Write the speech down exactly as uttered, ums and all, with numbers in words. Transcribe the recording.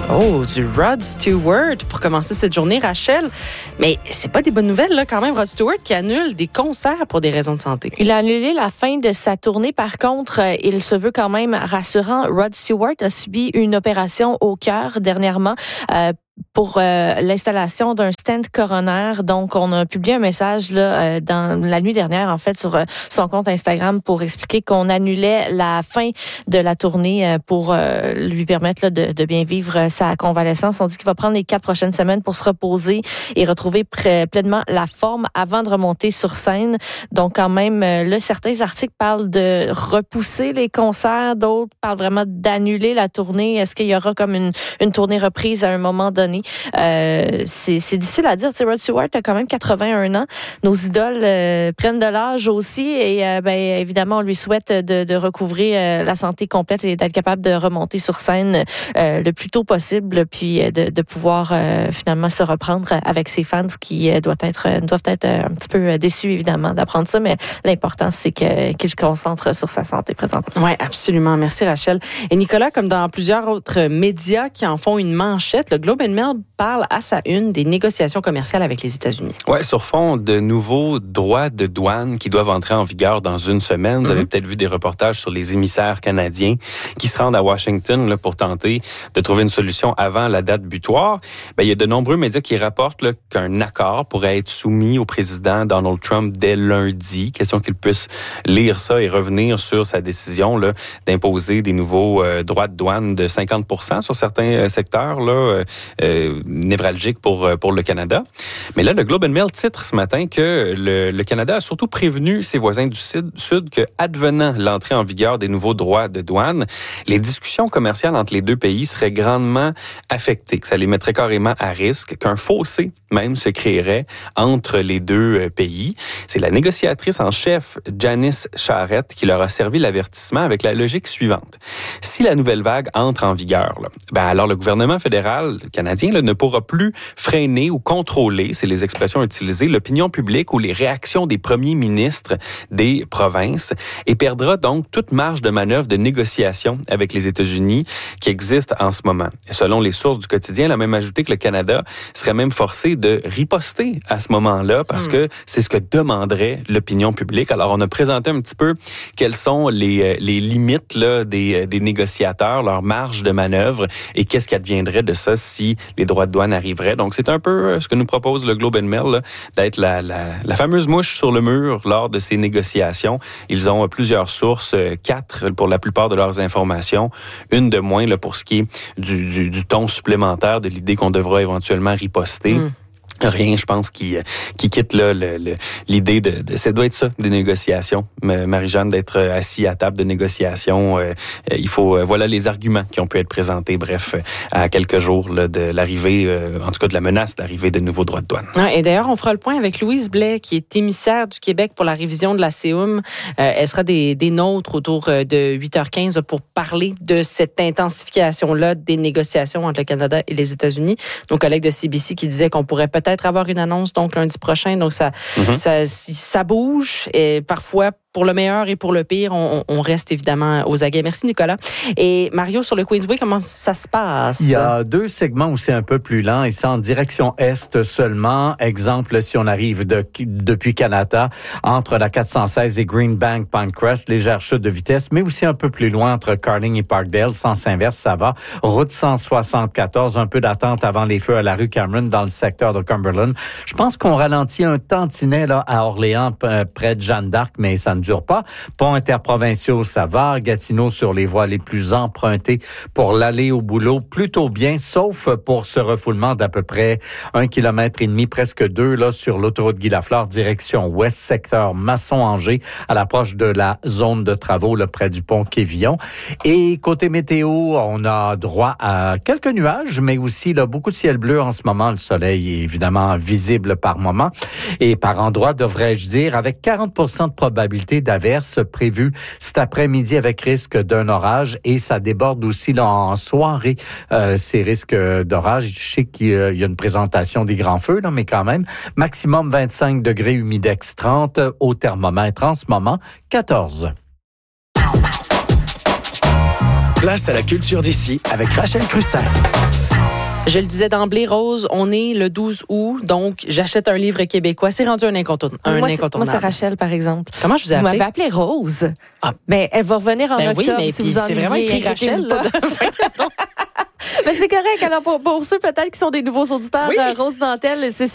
Oh, du Rod Stewart pour commencer cette journée, Rachel. Mais c'est pas des bonnes nouvelles, là, quand même. Rod Stewart qui annule des concerts pour des raisons de santé. Il a annulé la fin de sa tournée. Par contre, il se veut quand même rassurant. Rod Stewart a subi une opération au cœur dernièrement. Euh, pour euh, l'installation d'un stent coronaire. Donc, on a publié un message là, euh, dans la nuit dernière, en fait, sur euh, son compte Instagram pour expliquer qu'on annulait la fin de la tournée euh, pour euh, lui permettre là, de, de bien vivre sa convalescence. On dit qu'il va prendre les quatre prochaines semaines pour se reposer et retrouver pr- pleinement la forme avant de remonter sur scène. Donc, quand même, euh, là, certains articles parlent de repousser les concerts, d'autres parlent vraiment d'annuler la tournée. Est-ce qu'il y aura comme une, une tournée reprise à un moment donné? Euh, c'est, c'est difficile à dire. Tu sais, Rod Stewart a quand même quatre-vingt-un ans. Nos idoles euh, prennent de l'âge aussi et euh, ben, évidemment, on lui souhaite de, de recouvrer euh, la santé complète et d'être capable de remonter sur scène euh, le plus tôt possible, puis de, de pouvoir euh, finalement se reprendre avec ses fans qui euh, doivent être, doivent être un petit peu déçus, évidemment, d'apprendre ça, mais l'important, c'est que, qu'il se concentre sur sa santé présentement. Oui, absolument. Merci, Rachel. Et Nicolas, comme dans plusieurs autres médias qui en font une manchette, le Globe and Mail parle à sa une des négociations commerciales avec les États-Unis. Oui, sur fond de nouveaux droits de douane qui doivent entrer en vigueur dans une semaine. Vous mm-hmm. avez peut-être vu des reportages sur les émissaires canadiens qui se rendent à Washington là, pour tenter de trouver une solution avant la date butoir. Bien, il y a de nombreux médias qui rapportent là, qu'un accord pourrait être soumis au président Donald Trump dès lundi. Question qu'il puisse lire ça et revenir sur sa décision là, d'imposer des nouveaux euh, droits de douane de cinquante pour cent sur certains euh, secteurs là, euh, euh, névralgiques pour, pour le Canada. Mais là, le Globe and Mail titre ce matin que le, le Canada a surtout prévenu ses voisins du sud, sud que, advenant l'entrée en vigueur des nouveaux droits de douane, les discussions commerciales entre les deux pays seraient grandement affectées, que ça les mettrait carrément à risque, qu'un fossé même se créerait entre les deux pays. C'est la négociatrice en chef, Janice Charette, qui leur a servi l'avertissement avec la logique suivante. Si la nouvelle vague entre en vigueur, là, ben alors le gouvernement fédéral canadien là, ne pourra plus freiner ou contrôler, c'est les expressions utilisées, l'opinion publique ou les réactions des premiers ministres des provinces et perdra donc toute marge de manœuvre de négociation avec les États-Unis qui existe en ce moment. Et selon les sources du quotidien, elle a même ajouté que le Canada serait même forcé de riposter à ce moment-là parce mmh. que c'est ce que demanderait l'opinion publique. Alors, on a présenté un petit peu quelles sont les, les limites là, des, des négociateurs, leur marge de manœuvre et qu'est-ce qui adviendrait de ça si les droits de douane arriveraient. Donc, c'est un peu ce que nous propose le Globe and Mail, là, d'être la, la, la fameuse mouche sur le mur lors de ces négociations. Ils ont plusieurs sources, quatre pour la plupart de leurs informations, une de moins là, pour ce qui est du, du, du ton supplémentaire, de l'idée qu'on devra éventuellement riposter. Mmh. Rien, je pense, qui, qui quitte là, le, le, l'idée de, de... Ça doit être ça, des négociations. Marie-Jeanne, d'être assis à table de négociation. Euh, il faut... Euh, voilà les arguments qui ont pu être présentés, bref, à quelques jours là, de l'arrivée, euh, en tout cas de la menace d'arrivée de nouveaux droits de douane. Ah, et d'ailleurs, on fera le point avec Louise Blais, qui est émissaire du Québec pour la révision de la C E U M. Euh, elle sera des, des nôtres autour de huit heures quinze pour parler de cette intensification-là des négociations entre le Canada et les États-Unis. Nos collègues de C B C qui disaient qu'on pourrait peut-être peut-être avoir une annonce donc lundi prochain. Donc, ça, mm-hmm. ça, ça bouge et parfois, pour le meilleur et pour le pire, on, on reste évidemment aux aguets. Merci, Nicolas. Et Mario, sur le Queensway, comment ça se passe? Il y a deux segments où c'est un peu plus lent et c'est en direction est seulement. Exemple, si on arrive de, depuis Canada, entre la quatre cent seize et Greenbank, Pinecrest, légère chute de vitesse, mais aussi un peu plus loin entre Carling et Parkdale, sens inverse, ça va. Route cent soixante-quatorze, un peu d'attente avant les feux à la rue Cameron dans le secteur de Cumberland. Je pense qu'on ralentit un tantinet là, à Orléans, p- près de Jeanne d'Arc, mais ça ne dure pas. Ponts interprovinciaux, ça va. Gatineau sur les voies les plus empruntées pour l'aller au boulot, plutôt bien, sauf pour ce refoulement d'à peu près un kilomètre et demi, presque deux, là, sur l'autoroute Guy Lafleur, direction ouest, secteur Masson-Angers, à l'approche de la zone de travaux, là, près du pont Quévillon. Et côté météo, on a droit à quelques nuages, mais aussi, là, beaucoup de ciel bleu en ce moment. Le soleil est évidemment visible par moment et par endroits, devrais-je dire, avec quarante pour cent de probabilité d'averses prévues cet après-midi avec risque d'un orage et ça déborde aussi là, en soirée euh, ces risques d'orage. Je sais qu'il y a une présentation des grands feux, là, mais quand même, maximum vingt-cinq degrés, humidex trente, au thermomètre en ce moment, quatorze. Place à la culture d'ici avec Rachel Crustal. Je le disais d'emblée, Rose, on est le douze août, donc j'achète un livre québécois. C'est rendu un, incontourn- un moi, incontournable. Moi, c'est Rachel, par exemple. Comment je vous ai Vous appelé? m'avez appelé Rose. Ah. Mais elle va revenir en Ben octobre oui, mais si puis vous en c'est vraiment écrit Rachel. Là. Mais c'est correct. Alors, pour, pour ceux peut-être qui sont des nouveaux auditeurs, Oui. euh, Rose Nantel, c'est